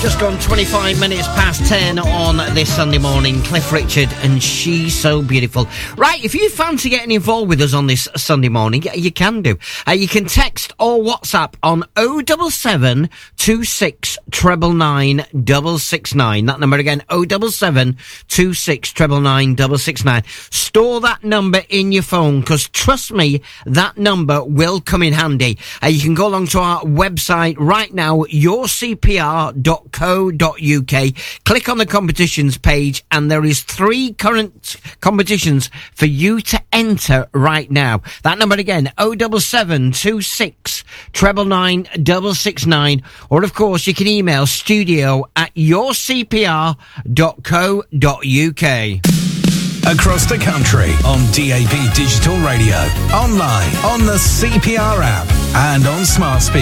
Just gone 25 minutes past 10 on this Sunday morning. Cliff Richard and She's So Beautiful. Right, if you fancy getting involved with us on this Sunday morning, you can do. You can text or WhatsApp on 077 26 999 669. That number again, 077 26 999 669. Store that number in your phone, because trust me, that number will come in handy. You can go along to our website right now, yourcpr.co.uk. Click on the competitions page, and there is 3 current competitions for you to enter right now. That number again, 077 26 999 669, or of course you can email studio@yourcpr.co.uk. Across the country on DAB Digital Radio, online, on the CPR app, and on smart speakers.